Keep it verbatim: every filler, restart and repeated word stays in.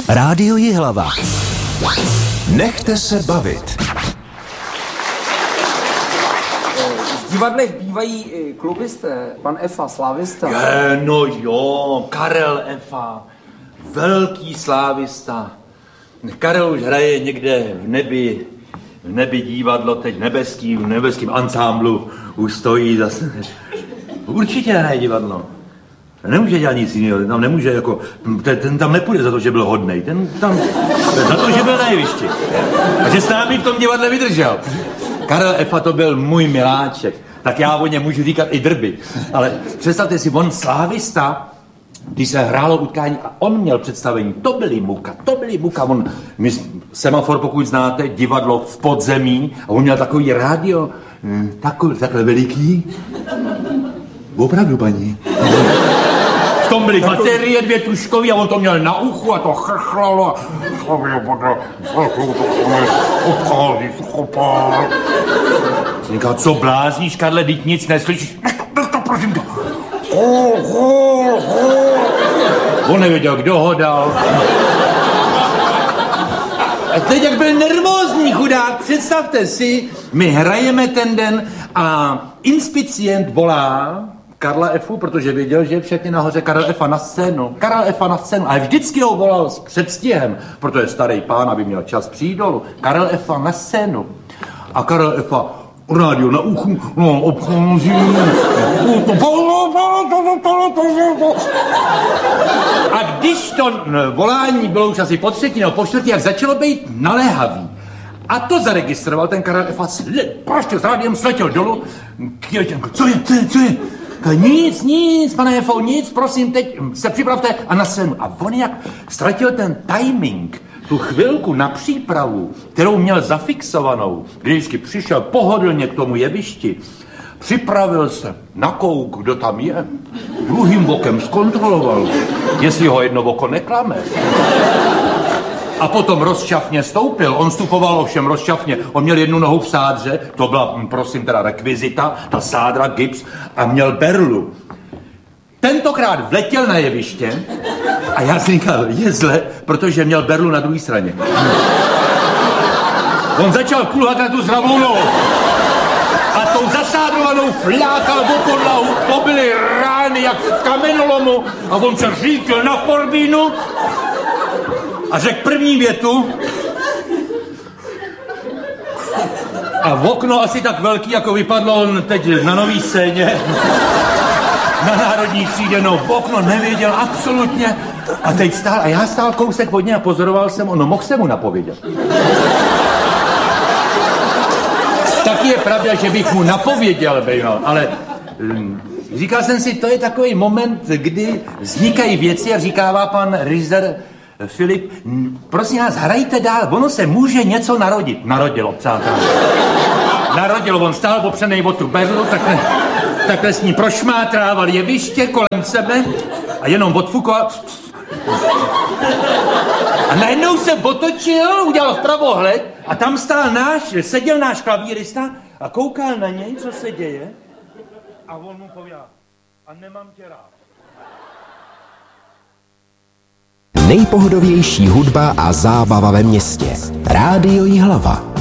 Rádio Jihlava. Nechte se bavit. V divadlech bývají klubisté, pan Efa, slávista. Je, no jo, Karel Efa, velký slávista. Karel už hraje někde v nebi, v nebi divadlo, teď nebeský, v nebeském ansámblu už stojí zase. Určitě hraje divadlo. Nemůže dělat nic jiného, tam nemůže jako, ten, ten tam nepůjde za to, že byl hodnej, ten tam, za to, že byl na jevišti. A že s námi v tom divadle vydržel. Karel Efa to byl můj miláček, tak já o něm můžu říkat i drby. Ale představte si, on slávista, když se hrálo utkání a on měl představení, to byly muka, to byly muka. On, my, Semafor, pokud znáte, divadlo v podzemí, a on měl takový rádio, takový, takhle veliký. Opravdu, paní. V tom byly baterie dvě tuškový a on to měl na uchu a to chrchlalo. Říká, co blázníš, Karle, teď nic neslyšíš? Nech to, prosím tě. On nevěděl, kdo ho dal. A teď, jak byl nervózní chudák, představte si, my hrajeme ten den a inspicient volá Karla Efu, protože věděl, že je všechny nahoře. Karel Efa na scénu, Karel Efa na scénu, ale vždycky ho volal s předstihem, protože starý pán, aby měl čas přijít dolů. Karel Efa na scénu. A Karel Efa, rádio na uchu, no, obcházím. A když to volání bylo už asi po třetí nebo po čtvrtý, jak začalo být naléhavý, a to zaregistroval ten Karel Efa, prostě s rádiem sletěl dolů, co je, co je, co je? Nic, nic, pane Efo, nic, prosím, teď se připravte a na scénu. A on jak ztratil ten timing, tu chvilku na přípravu, kterou měl zafixovanou, když vždycky přišel pohodlně k tomu jevišti, připravil se na kouk, kdo tam je, druhým bokem zkontroloval, jestli ho jedno oko neklame. A potom rozčafně stoupil, on vstupoval ovšem rozčafně, on měl jednu nohu v sádře, to byla, prosím, teda rekvizita, ta sádra, gips, a měl berlu. Tentokrát vletěl na jeviště a já si říkal, je zle, protože měl berlu na druhé straně. On začal kulhat na tu zdravou nohu a tou zasádrovanou flákal do podlahu, to byly rány jak v kamenolomu a on se říkl na forbínu a řekl první větu a v okno asi tak velký, jako vypadlo on teď na nový scéně, na Národní třídě, no v okno nevěděl absolutně a teď stál a já stál kousek od něj a pozoroval jsem, ono mohl jsem mu napovědět. Taky je pravda, že bych mu napověděl, bejno, ale hm, říkal jsem si, to je takový moment, kdy vznikají věci a říkává pan režisér Filip, prosím vás, hrajte dál, ono se může něco narodit. Narodilo, přátelé. Narodilo, on stál popřenej o tu berlu, takhle, takhle s ní prošmátrával jeviště kolem sebe a jenom odfukoval. A najednou se otočil, udělal vpravohled a tam stál náš, seděl náš klavírista a koukal na něj, co se děje. A on mu pověděl, a nemám tě rád. Nejpohodovější hudba a zábava ve městě. Rádio Jihlava.